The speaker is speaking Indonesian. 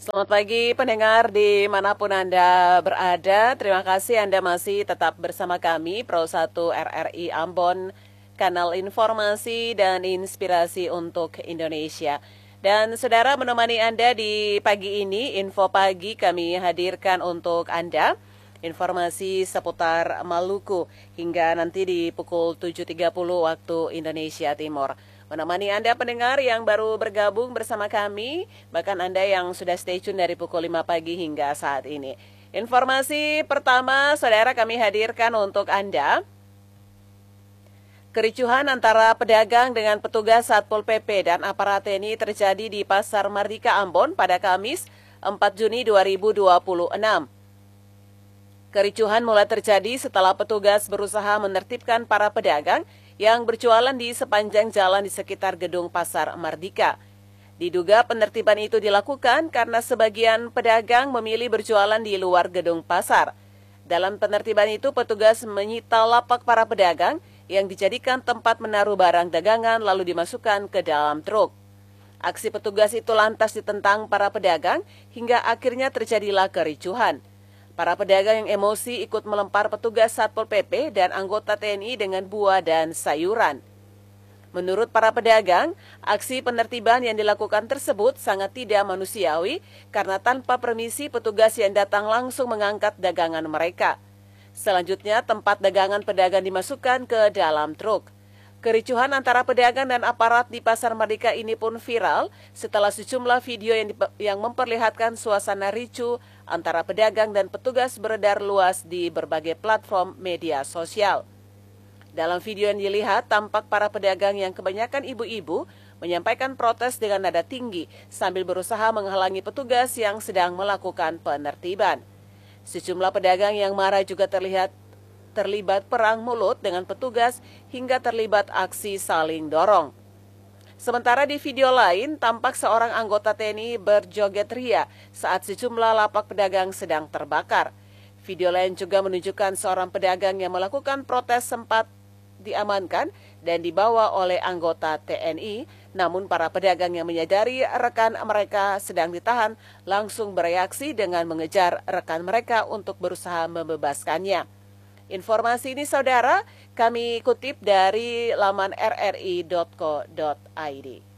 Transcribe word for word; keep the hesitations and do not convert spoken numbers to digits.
Selamat pagi pendengar dimanapun Anda berada. Terima kasih Anda masih tetap bersama kami Pro satu R R I Ambon, kanal informasi dan inspirasi untuk Indonesia. Dan saudara, menemani Anda di pagi ini, info pagi kami hadirkan untuk Anda informasi seputar Maluku hingga nanti di pukul tujuh tiga puluh waktu Indonesia Timur. Menemani Anda pendengar yang baru bergabung bersama kami, bahkan Anda yang sudah stay tune dari pukul lima pagi hingga saat ini. Informasi pertama, saudara, kami hadirkan untuk Anda. Kericuhan antara pedagang dengan petugas Satpol P P dan aparat T N I terjadi di Pasar Mardika Ambon pada Kamis empat Juni dua ribu dua puluh enam. Kericuhan mulai terjadi setelah petugas berusaha menertibkan para pedagang yang berjualan di sepanjang jalan di sekitar gedung Pasar Mardika. Diduga penertiban itu dilakukan karena sebagian pedagang memilih berjualan di luar gedung pasar. Dalam penertiban itu, petugas menyita lapak para pedagang yang dijadikan tempat menaruh barang dagangan lalu dimasukkan ke dalam truk. Aksi petugas itu lantas ditentang para pedagang hingga akhirnya terjadilah kericuhan. Para pedagang yang emosi ikut melempar petugas Satpol P P dan anggota T N I dengan buah dan sayuran. Menurut para pedagang, aksi penertiban yang dilakukan tersebut sangat tidak manusiawi karena tanpa permisi petugas yang datang langsung mengangkat dagangan mereka. Selanjutnya, tempat dagangan pedagang dimasukkan ke dalam truk. Kericuhan antara pedagang dan aparat di Pasar Mardika ini pun viral setelah sejumlah video yang, yang memperlihatkan suasana ricu antara pedagang dan petugas beredar luas di berbagai platform media sosial. Dalam video yang dilihat, tampak para pedagang yang kebanyakan ibu-ibu menyampaikan protes dengan nada tinggi sambil berusaha menghalangi petugas yang sedang melakukan penertiban. Sejumlah pedagang yang marah juga terlihat terlibat perang mulut dengan petugas hingga terlibat aksi saling dorong. Sementara di video lain, tampak seorang anggota T N I berjoget ria saat sejumlah lapak pedagang sedang terbakar. Video lain juga menunjukkan seorang pedagang yang melakukan protes sempat diamankan dan dibawa oleh anggota T N I, namun para pedagang yang menyadari rekan mereka sedang ditahan langsung bereaksi dengan mengejar rekan mereka untuk berusaha membebaskannya. Informasi ini, saudara, kami kutip dari laman r r i dot co dot i d.